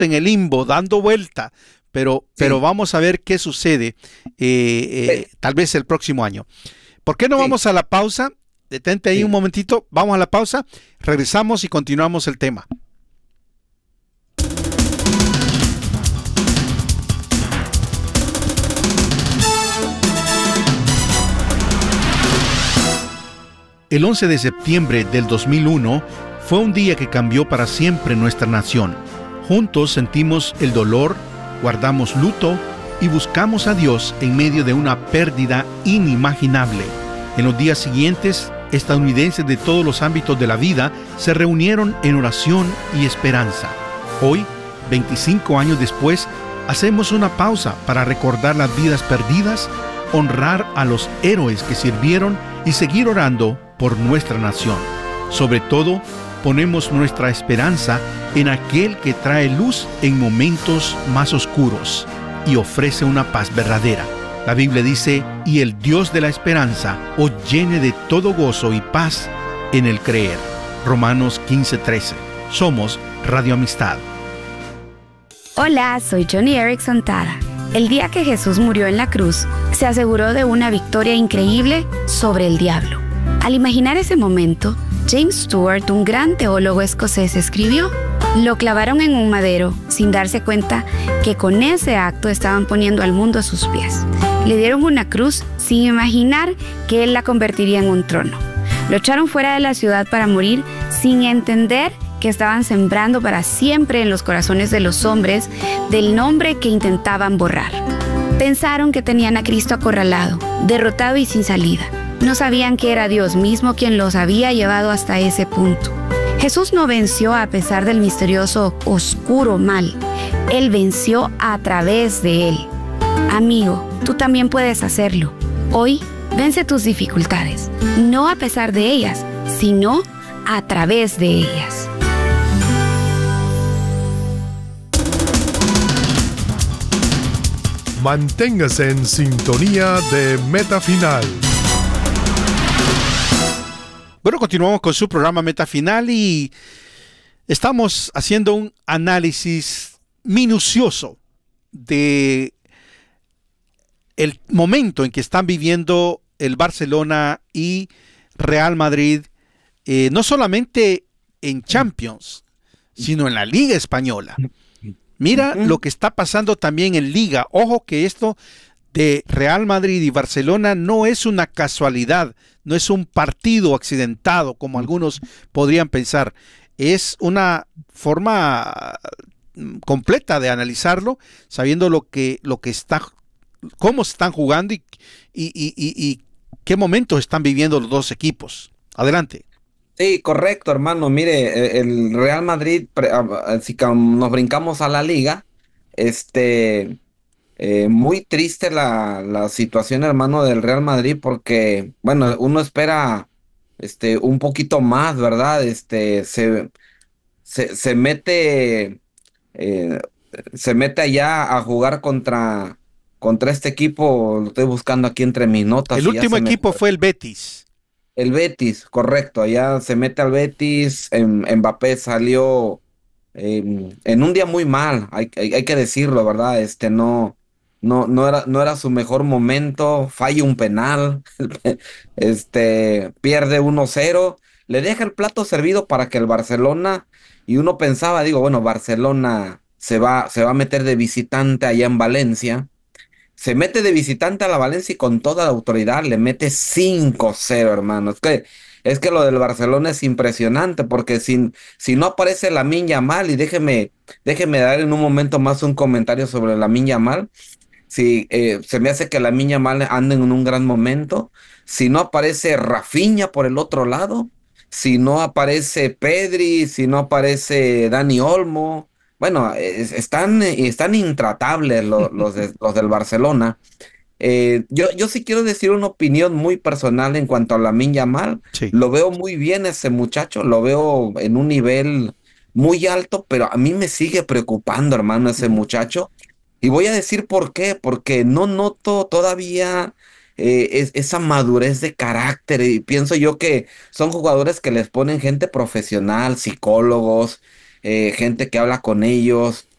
en el limbo, dando vuelta, pero vamos a ver qué sucede tal vez el próximo año. ¿Por qué no vamos a la pausa? Detente ahí un momentito, vamos a la pausa, regresamos y continuamos el tema. El 11 de septiembre del 2001 fue un día que cambió para siempre nuestra nación. Juntos sentimos el dolor, guardamos luto y buscamos a Dios en medio de una pérdida inimaginable. En los días siguientes, estadounidenses de todos los ámbitos de la vida se reunieron en oración y esperanza. Hoy, 25 años después, hacemos una pausa para recordar las vidas perdidas, honrar a los héroes que sirvieron y seguir orando por nuestra nación. Sobre todo, ponemos nuestra esperanza en aquel que trae luz en momentos más oscuros y ofrece una paz verdadera. La Biblia dice, y el Dios de la esperanza os llene de todo gozo y paz en el creer. Romanos 15:13. Somos Radio Amistad. Hola, soy Johnny Erickson Tara. El día que Jesús murió en la cruz, se aseguró de una victoria increíble sobre el diablo. Al imaginar ese momento, James Stewart, un gran teólogo escocés, escribió: lo clavaron en un madero sin darse cuenta que con ese acto estaban poniendo al mundo a sus pies. Le dieron una cruz sin imaginar que él la convertiría en un trono. Lo echaron fuera de la ciudad para morir sin entender que estaban sembrando para siempre en los corazones de los hombres del nombre que intentaban borrar. Pensaron que tenían a Cristo acorralado, derrotado y sin salida. No sabían que era Dios mismo quien los había llevado hasta ese punto. Jesús no venció a pesar del misterioso, oscuro mal. Él venció a través de él. Amigo, tú también puedes hacerlo. Hoy, vence tus dificultades, no a pesar de ellas, sino a través de ellas. Manténgase en sintonía de Meta Final. Bueno, continuamos con su programa Meta Final y estamos haciendo un análisis minucioso de el momento en que están viviendo el Barcelona y Real Madrid, no solamente en Champions, sino en la Liga Española. Mira lo que está pasando también en Liga. Ojo que esto de Real Madrid y Barcelona no es una casualidad, no es un partido accidentado como algunos podrían pensar. Es una forma completa de analizarlo, sabiendo lo que está, cómo están jugando y qué momentos están viviendo los dos equipos. Adelante. Sí, correcto, hermano. Mire, el Real Madrid, si nos brincamos a la liga, muy triste la situación, hermano, del Real Madrid, porque, bueno, uno espera un poquito más, ¿verdad? Se mete allá a jugar contra este equipo. Lo estoy buscando aquí entre mis notas. El último equipo fue el Betis. El Betis, correcto. Allá se mete al Betis. Mbappé salió en un día muy mal, hay que decirlo, ¿verdad? No era su mejor momento. Falla un penal. Pierde 1-0. Le deja el plato servido para que el Barcelona, y uno pensaba, bueno, Barcelona se va a meter de visitante allá en Valencia. Se mete de visitante a la Valencia y con toda la autoridad le mete 5-0, hermano. Es que lo del Barcelona es impresionante, porque si no aparece Lamine Yamal, y déjeme dar en un momento más un comentario sobre Lamine Yamal. Se me hace que Lamine Yamal anda en un gran momento. Si no aparece Rafinha por el otro lado, si no aparece Pedri, si no aparece Dani Olmo, bueno, están intratables los del Barcelona. Yo sí quiero decir una opinión muy personal en cuanto a Lamine Yamal. Sí. Lo veo muy bien ese muchacho, lo veo en un nivel muy alto, pero a mí me sigue preocupando, hermano, ese muchacho. Y voy a decir por qué, porque no noto todavía esa madurez de carácter, y pienso yo que son jugadores que les ponen gente profesional, psicólogos, gente que habla con ellos.